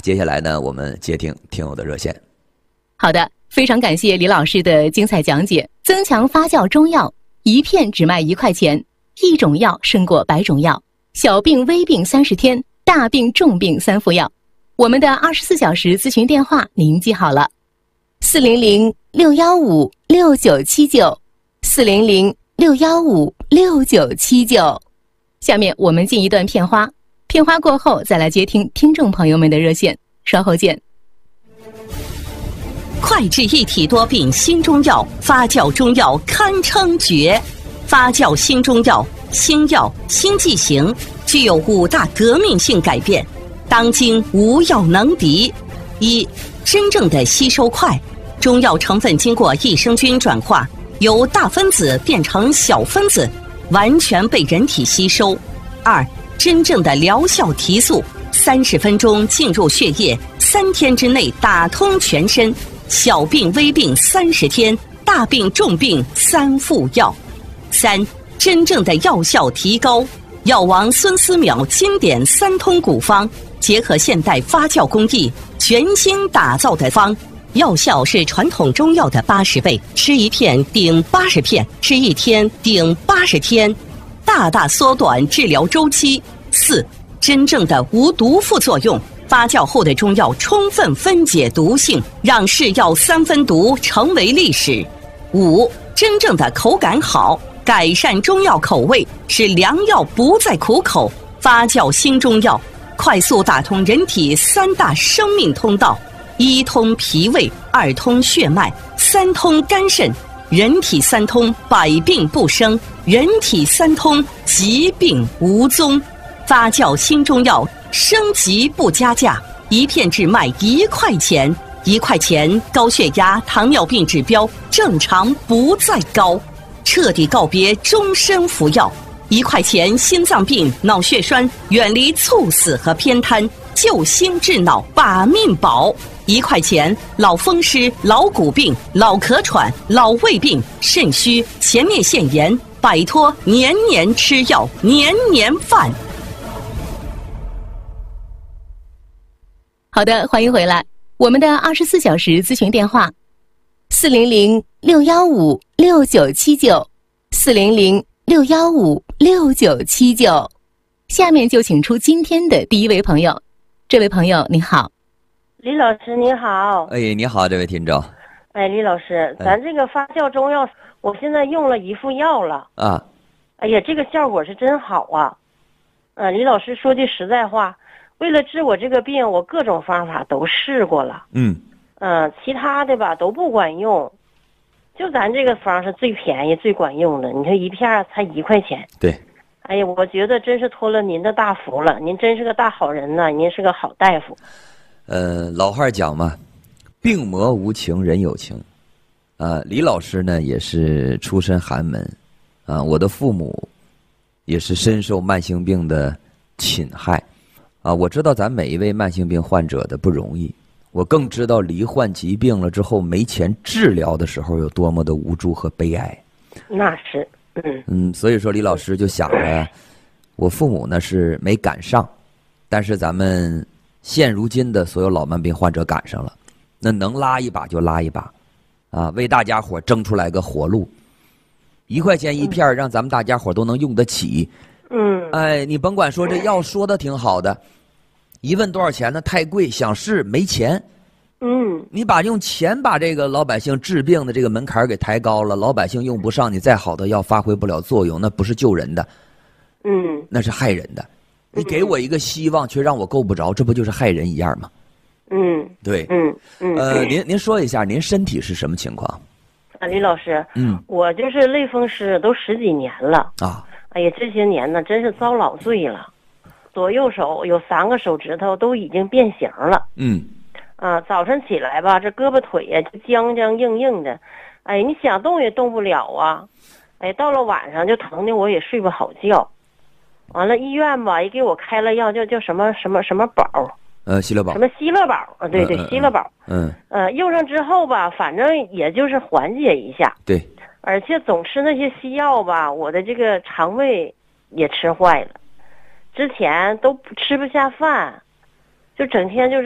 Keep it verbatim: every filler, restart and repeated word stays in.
接下来呢，我们接听听友的热线。 好的，非常感谢李老师的精彩讲解。增强发酵中药，一片只卖一块钱，一种药胜过百种药。小病微病三十天，大病重病三副药。我们的二十四小时咨询电话您记好了：四零零六幺五六九七九，四零零六幺五六九七九。下面我们进一段片花，片花过后再来接听听众朋友们的热线，稍后见。 快治一体多病新中药，发酵中药堪称绝。发酵新中药，新药新剂型，具有五大革命性改变，当今无药能敌。一、真正的吸收快，中药成分经过益生菌转化，由大分子变成小分子，完全被人体吸收。二、真正的疗效提速，三十分钟进入血液，三天之内打通全身。小病微病三十天，大病重病三副药。三、真正的药效提高，药王孙思邈经典三通古方，结合现代发酵工艺，全新打造的方，药效是传统中药的八十倍，吃一片顶八十片，吃一天顶八十天，大大缩短治疗周期。四、真正的无毒副作用，发酵后的中药充分分解毒性，让是药三分毒成为历史。五、真正的口感好，改善中药口味，使良药不再苦口。发酵新中药，快速打通人体三大生命通道：一通脾胃，二通血脉，三通肝肾。人体三通，百病不生；人体三通，疾病无踪。发酵新中药，升级不加价，一片只卖一块钱。一块钱，高血压、糖尿病指标正常不再高，彻底告别终身服药。一块钱，心脏病、脑血栓远离猝死和偏瘫，救心治脑把命保。一块钱，老风湿、老骨病、老咳喘、老胃病、肾虚、前列腺炎，摆脱年年吃药、年年犯。 好的，欢迎回来。我们的二十四小时咨询电话：四零零六幺五六九七九，四零零六幺五六九七九。下面就请出今天的第一位朋友。这位朋友您好。 李老师你好。 哎，你好，这位听众。 哎，李老师，咱这个发酵中药，我现在用了一副药了啊。 哎呀，这个效果是真好啊。呃，李老师说句实在话，为了治我这个病，我各种方法都试过了。 嗯。 嗯、呃，其他的吧都不管用，就咱这个方是最便宜、最管用的。你看一片才一块钱。 对。 哎呀，我觉得真是托了您的大福了，您真是个大好人呐，您是个好大夫。 呃，老话讲嘛，病魔无情人有情。啊，李老师呢也是出身寒门，啊，我的父母也是深受慢性病的侵害。啊，我知道咱每一位慢性病患者的不容易，我更知道罹患疾病了之后没钱治疗的时候有多么的无助和悲哀。 那是，嗯嗯，所以说李老师就想着，我父母呢是没赶上，但是咱们现如今的所有老慢病患者赶上了，那能拉一把就拉一把，啊，为大家伙争出来个活路。一块钱一片，让咱们大家伙都能用得起。 嗯， 哎，你甭管说这药说的挺好的。一问多少钱呢？太贵，想试没钱。 嗯， 你把用钱把这个老百姓治病的这个门槛给抬高了，老百姓用不上，你再好的药发挥不了作用，那不是救人的， 嗯， 那是害人的。你给我一个希望，却让我够不着，这不就是害人一样吗？ 嗯， 对， 嗯嗯， 呃，您您说一下，您身体是什么情况？ 啊，李老师， 嗯， 我就是类风湿，都十几年了啊。 哎呀，这些年呢，真是遭老罪了。左右手有三个手指头都已经变形了。 嗯， 啊，早晨起来吧，这胳膊腿呀就僵僵硬硬的，哎，你想动也动不了啊。哎，到了晚上就疼的我也睡不好觉。完了，医院吧也给我开了药，叫叫什么什么什么宝， 呃，希乐宝， 什么希乐宝啊？对对， 嗯嗯、 希乐宝。 嗯。 呃，用上之后吧，反正也就是缓解一下。 对。 而且总吃那些西药吧，我的这个肠胃也吃坏了。之前都吃不下饭，就整天就是。